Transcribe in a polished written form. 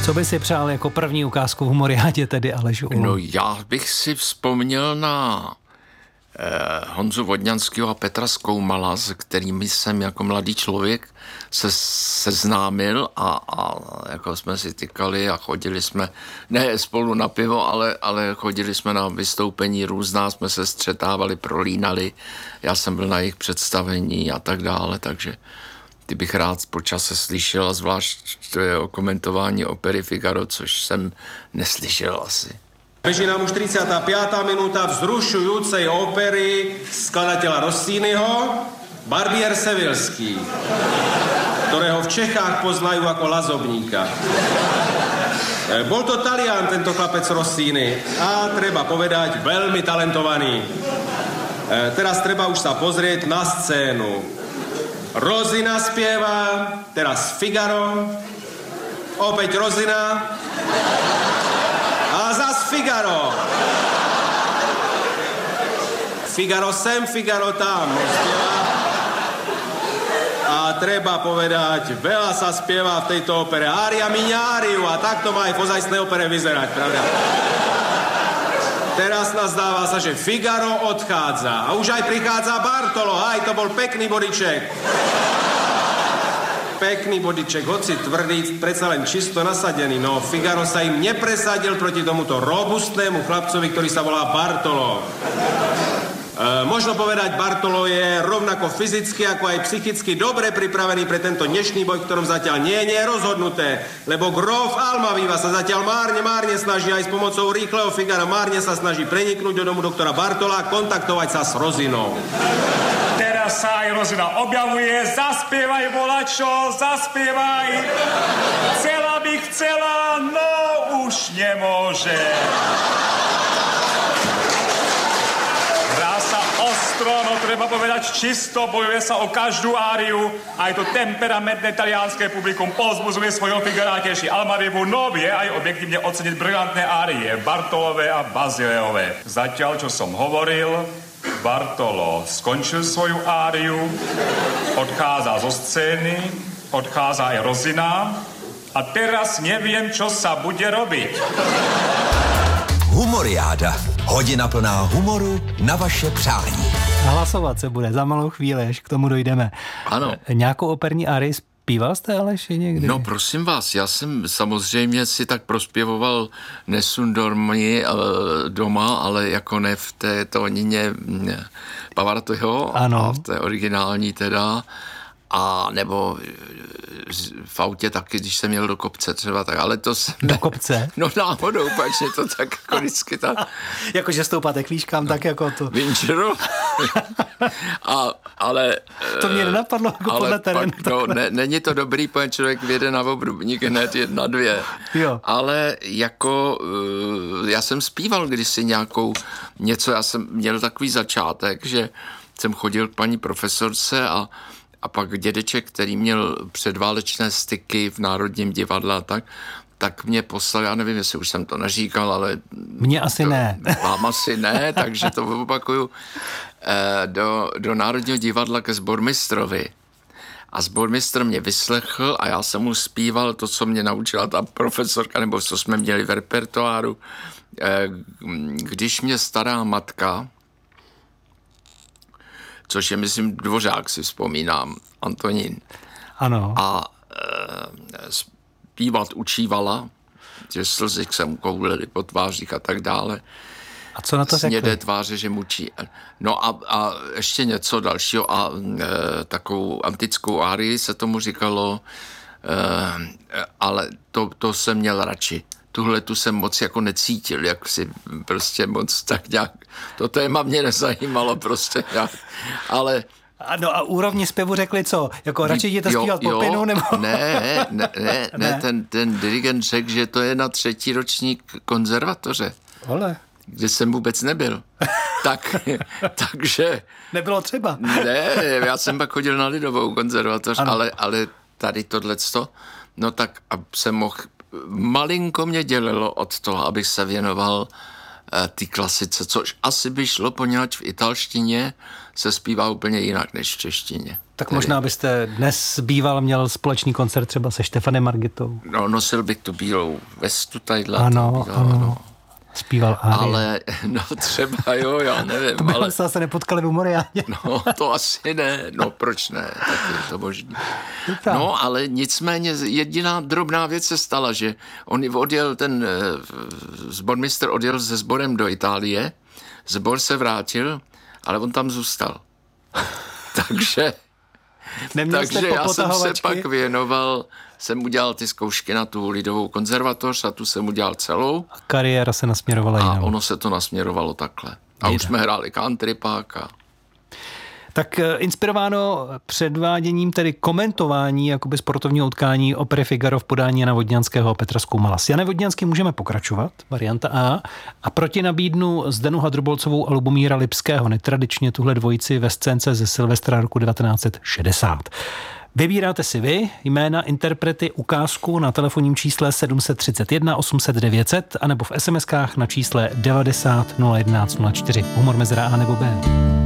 Co by si přál jako první ukázku v Humoriádě tedy, Alešu? No já bych si vzpomněl na Honzu Vodňanského a Petra Skoumala, s kterými jsem jako mladý člověk se seznámil a jako jsme si tykali a chodili jsme, ne spolu na pivo, ale chodili jsme na vystoupení různá, jsme se střetávali, prolínali, já jsem byl na jejich představení a tak dále, takže ty bych rád po čase slyšel, a zvlášť to je o komentování opery Figaro, což jsem neslyšel asi. Beží nám už 45. minúta vzrušujúcej opery skladateľa Rossiniho Barbier Sevillský, ktorého v Čechách poznajú ako lazobníka. Bol to Talian, tento chlapec Rossini, a treba povedať, veľmi talentovaný. Teraz treba už sa pozrieť na scénu. Rozina spieva, teraz Figaro, opäť Rozina, a zas Figaro. Figaro sem, Figaro tam. A treba povedať, veľa sa spieva v tejto opere. Ária miňáriu, a takto má aj v ozajstnej opere vyzerať, pravda? Teraz nazdáva sa, že Figaro odchádza. A už aj prichádza Bartolo. Aj to bol pekný bodiček. Pekný bodiček, hoci tvrdý, predsa len čisto nasadený. No, Figaro sa im nepresadil proti tomuto robustnému chlapcovi, ktorý sa volá Bartolo. Možno povedať, Bartolo je rovnako fyzicky, ako aj psychicky dobre pripravený pre tento dnešný boj, v ktorom zatiaľ nie je rozhodnuté, lebo Grof Almaviva sa zatiaľ márne snaží aj s pomocou rýchleho Figara, márne sa snaží preniknúť do domu doktora Bartola a kontaktovať sa s Rozinou. Teraz sa aj Rozina objavuje, zaspievaj, volačo, zaspievaj. Chcela by chcela, no už nemôže. Hrá sa ostro, no treba povedať čisto, bojuje sa o každú áriu. Aj to temperamentné talianské publikum povzbudzuje svojho Figara, teší Almavivu, no vie aj objektívne oceniť brilantné árie Bartolové a Bazileové. Zatiaľ, čo som hovoril, Bartolo skončil svoju áriu, odchádza zo scény, odchádza aj Rozina a teraz neviem, čo sa bude robiť. Humoriáda. Hodina plná humoru na vaše přání. Hlasovat se bude za malou chvíli, až k tomu dojdeme. Ano. Nějakou operní árii zpíval jste, Aleši, někdy? No prosím vás, já jsem samozřejmě si tak prospěvoval Nessun dormi doma, ale jako ne v té tónině Pavarottiho, a v té originální teda, a nebo v autě taky, když jsem jel do kopce třeba, tak, ale to jsem... Do kopce? No náhodou, pač to tak jako vždycky tak... Jakože stoupáte klíškám, tak jako to... Vinčeru. Ale... To mě nenapadlo jako podle terénu. No, není to dobrý, pokud člověk vyjede na obrubník hned 1, 2. Jo. Ale jako... Já jsem zpíval kdysi něco, já jsem měl takový začátek, že jsem chodil k paní profesorce a pak dědeček, který měl předválečné styky v Národním divadle a tak mě poslal, já nevím, jestli už jsem to neříkal, ale... Mně asi ne. Vám asi ne, takže to opakuju, do Národního divadla ke sbormistrovi. A sbormistr mě vyslechl a já jsem mu zpíval to, co mě naučila ta profesorka, nebo co jsme měli v repertoáru. Když mě stará matka, což je, myslím, Dvořák, si vzpomínám, Antonín. Ano. A zpívat učívala, že slzy se mu koulily po tvářích a tak dále. A co na to řekli? Snědé tváře, že mučí. No a ještě něco dalšího a takovou antickou árii se tomu říkalo, ale to jsem měl radši. Tuhle tu jsem moc jako necítil, jak si prostě moc tak nějak, to téma mě nezajímalo prostě nějak, ale... No a úrovni zpěvu řekli co? Jako radši jděte zpívat popinu, nebo... Ne, ten dirigent řekl, že to je na 3. ročník konzervatoře. Ole. Kde jsem vůbec nebyl. Takže... Nebylo třeba. Ne, já jsem pak chodil na Lidovou konzervatoř, ale tady tohleto, no tak a jsem mohl, malinko mě dělilo od toho, abych se věnoval ty klasice, což asi by šlo, poněvadž v italštině se zpívá úplně jinak než v češtině. Tak možná byste dnes býval měl společný koncert třeba se Štefanem Margitou. No, nosil bych tu bílou vestu tadyhle. Ano. Zpíval árie. Ale, no třeba jo, já nevím. To bychom ale... se nepotkali v Moriáně. No, to asi ne, no proč ne, tak je to možný. No, ale nicméně jediná drobná věc se stala, že on odjel, ten sbormistr odjel se sborem do Itálie, sbor se vrátil, ale on tam zůstal. Takže já jsem se pak věnoval, jsem udělal ty zkoušky na tu lidovou konzervatoř a tu jsem udělal celou. A kariéra se nasměrovala a jinou. ono se to nasměrovalo takhle. A už jsme hráli country pak a... Tak inspirováno předváděním, tedy komentování jakoby sportovního utkání opery Figaro v podání Jana Vodňanského a Petra Skoumala. S Janem Vodňanským můžeme pokračovat, varianta A. A proti nabídnu Zdenu Hadrubolcovou a Lubomíra Lipského, netradičně tuhle dvojici ve scénce ze Silvestra roku 1960. Vybíráte si vy jména, interprety, ukázku na telefonním čísle 731 800 900 anebo v SMS-kách na čísle 90 011 04. Humor mezera A nebo B.